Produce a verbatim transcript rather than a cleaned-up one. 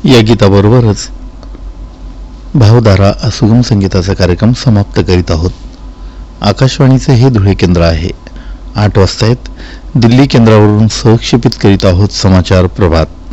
या गीताबरोबरच भावधारा सुगम संगीताचा कार्यक्रम समाप्त करीत आहोत. आकाशवाणीचे हे धुळे केंद्र आहे. आठ वाजता आहेत. दिल्ली केंद्रावरून सहक्षेपित करीत आहोत समाचार प्रभात.